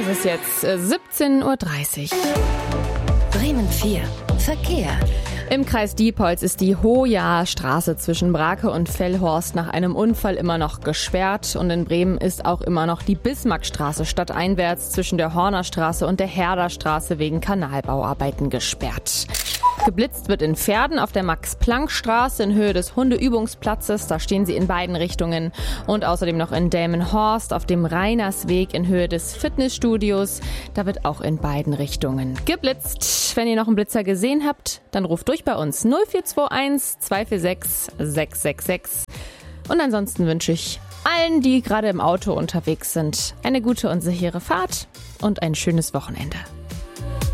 ist jetzt 17:30 Uhr. Bremen 4. Verkehr. Im Kreis Diepholz ist die Hoja-Straße zwischen Brake und Fellhorst nach einem Unfall immer noch gesperrt. Und in Bremen ist auch immer noch die Bismarckstraße stadteinwärts zwischen der Hornerstraße und der Herderstraße wegen Kanalbauarbeiten gesperrt. Geblitzt wird in Verden auf der Max-Planck-Straße in Höhe des Hundeübungsplatzes. Da stehen sie in beiden Richtungen. Und außerdem noch in Delmenhorst auf dem Rainersweg in Höhe des Fitnessstudios. Da wird auch in beiden Richtungen geblitzt. Wenn ihr noch einen Blitzer gesehen habt, dann ruft durch bei uns 0421 246 666. Und ansonsten wünsche ich allen, die gerade im Auto unterwegs sind, eine gute und sichere Fahrt und ein schönes Wochenende.